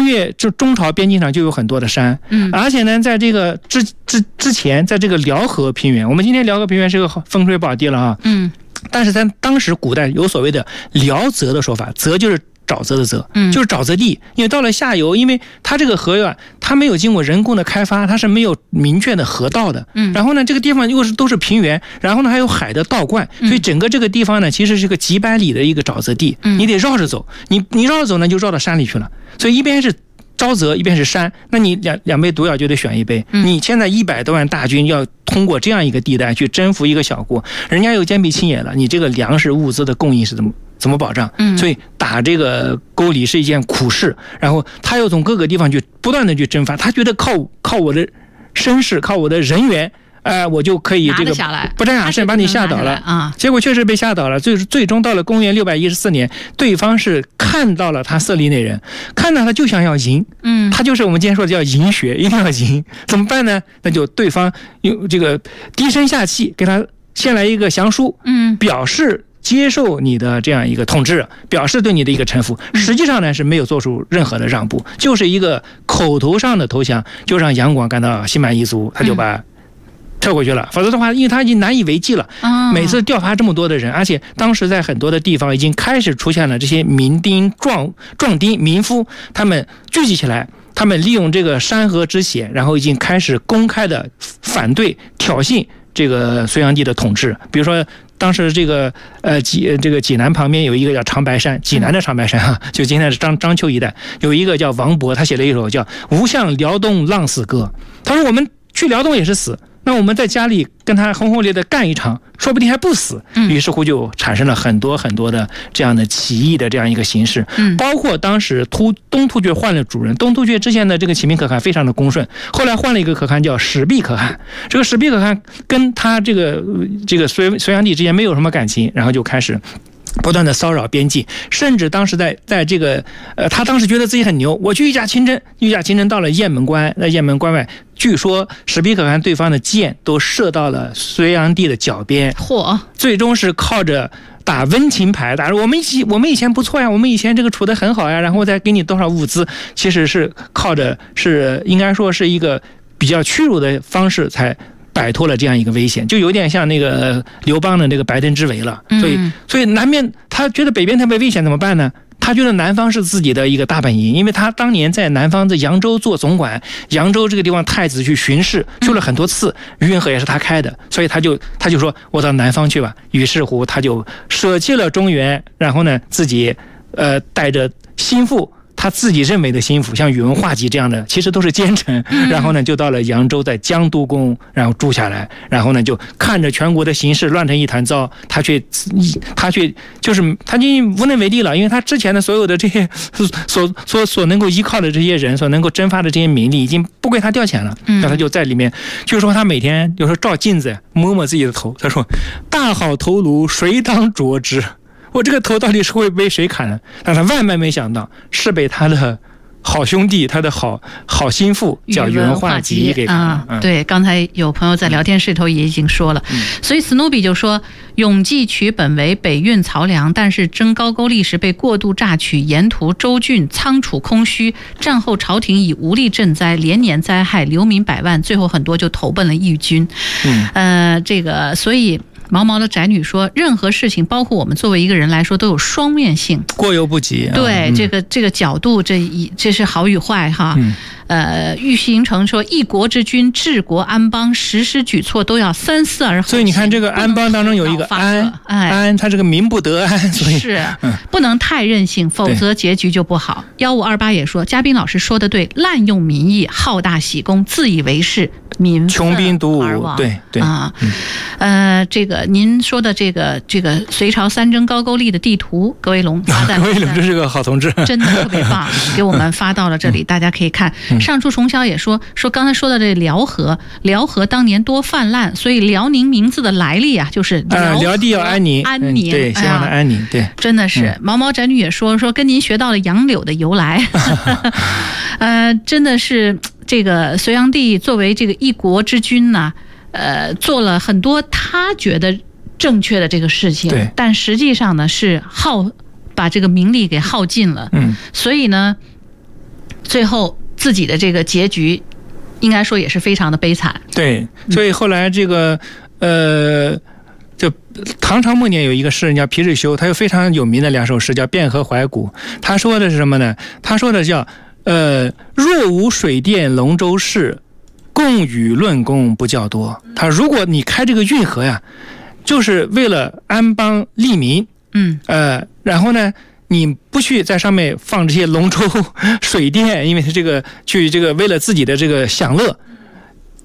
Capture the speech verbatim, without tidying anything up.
越就中朝边境上就有很多的山，嗯，而且呢，在这个之之之前，在这个辽河平原，我们今天辽河平原是个风水宝地了啊，嗯，但是在当时古代有所谓的辽泽的说法，泽就是沼泽的泽，就是沼泽地。因为到了下游，因为它这个河呀，它没有经过人工的开发，它是没有明确的河道的。嗯，然后呢，这个地方又是都是平原，然后呢还有海的倒灌，所以整个这个地方呢，其实是个几百里的一个沼泽地。你得绕着走，你你绕着走呢，就绕到山里去了。所以一边是沼泽，一边是山，那你两两杯毒药就得选一杯。你现在一百多万大军要通过这样一个地带去征服一个小国，人家又坚壁清野了，你这个粮食物资的供应是怎么？怎么保障？所以打这个沟里是一件苦事，然后他又从各个地方去不断的去征伐，他觉得靠靠我的声势，靠我的人员，呃，我就可以这个不战而胜把你吓倒了啊！结果确实被吓倒了，最最终到了公元六百一十四年，对方是看到了他色厉内荏，看到他就想要赢，嗯，他就是我们今天说的叫赢血，一定要赢，怎么办呢？那就对方用这个低声下气给他献来一个降书，嗯，表示接受你的这样一个统治，表示对你的一个臣服，实际上呢是没有做出任何的让步，就是一个口头上的投降，就让杨广感到心满意足，他就把撤回去了。否则的话，因为他已经难以为继了，每次调查这么多的人，而且当时在很多的地方已经开始出现了这些民丁壮壮丁民夫，他们聚集起来，他们利用这个山河之险，然后已经开始公开的反对挑衅这个隋炀帝的统治。比如说当时这个呃济这个济南旁边有一个叫长白山，济南的长白山啊，就今天的章章丘一带，有一个叫王勃，他写了一首叫《吾向辽东浪死歌》。他说我们去辽东也是死，那我们在家里跟他轰轰烈烈的干一场，说不定还不死。于是乎就产生了很多很多的这样的起义的这样一个形式，包括当时突东突厥换了主人，东突厥之前的这个启明可汗非常的恭顺，后来换了一个可汗叫始毕可汗，这个始毕可汗跟他这个这个隋隋炀帝之间没有什么感情，然后就开始不断的骚扰边境，甚至当时在在这个呃，他当时觉得自己很牛，我去御驾亲征，御驾亲征到了雁门关，在雁门关外，据说始毕可汗对方的箭都射到了隋炀帝的脚边，嚯！最终是靠着打温情牌，打我们一起，我们以前不错呀，我们以前这个处得很好呀，然后再给你多少物资，其实是靠着是应该说是一个比较屈辱的方式才摆脱了这样一个危险，就有点像那个刘邦的那个白登之围了。所以，所以南边他觉得北边特别危险，怎么办呢？他觉得南方是自己的一个大本营，因为他当年在南方的扬州做总管，扬州这个地方太子去巡视，去了很多次，运河也是他开的，所以他就他就说我到南方去吧。于是乎，他就舍弃了中原，然后呢，自己呃带着心腹。他自己认为的心腹，像宇文化及这样的，其实都是奸臣。然后呢，就到了扬州，在江都宫，然后住下来。然后呢，就看着全国的形势乱成一团糟，他却他却就是他已经无能为力了，因为他之前的所有的这些所所所能够依靠的这些人，所能够征发的这些名利，已经不归他调遣了。那他就在里面，就是说他每天有时候照镜子摸摸自己的头，他说：“大好头颅，谁当着之？”我这个头到底是会被谁砍的？但他万万没想到是被他的好兄弟，他的好好心腹叫宇文化及给砍了。 啊，对，刚才有朋友在聊天室里头也已经说了，嗯、所以史努比就说，永济取本为北运漕粮，但是征高句丽时被过度榨取，沿途州郡仓储空虚，战后朝廷以无力赈灾，连年灾害，流民百万，最后很多就投奔了义军。嗯，呃，这个所以。毛毛的宅女说，任何事情包括我们作为一个人来说都有双面性， 过犹不及。 对，嗯、这个这个角度，这一这是好与坏哈。嗯、呃，玉形成说，一国之君治国安邦，实施举措都要三思而后行。 所以你看，这个安邦当中有一个安， 哎、 安，它这个民不得安，所以是、嗯、不能太任性，否则结局就不好。幺五二八也说，嘉宾老师说的对，滥用民意，好大喜功，自以为是。民穷兵黩武，对对啊，嗯、呃，这个您说的这个这个隋朝三征高句丽的地图，葛维龙发在葛维龙这是个好同志， 真的特别棒，给我们发到了这里，大家可以看。嗯、上书重霄也说说刚才说的这辽河，辽河当年多泛滥，所以辽宁名字的来历啊，就是辽、呃、辽地要安宁， 安宁， 嗯、对，希望它安宁，对， 真的是。嗯、毛毛宅女也说说跟您学到了杨柳的由来，呃，真的是。这个隋炀帝作为这个一国之君呢，呃，做了很多他觉得正确的这个事情，但实际上呢是耗把这个名利给耗尽了。嗯，所以呢， 最后自己的这个结局应该说也是非常的悲惨。 对，所以后来这个呃就唐朝末年有一个诗人叫皮日休，他有非常有名的两首诗叫《汴河怀古》。他说的是什么呢？他说的叫呃若无水电龙舟事，共与论功不较多。他如果你开这个运河呀，就是为了安邦利民， 嗯， 呃，然后呢，你不去在上面放这些龙舟、水电，因为它这个去这个为了自己的这个享乐，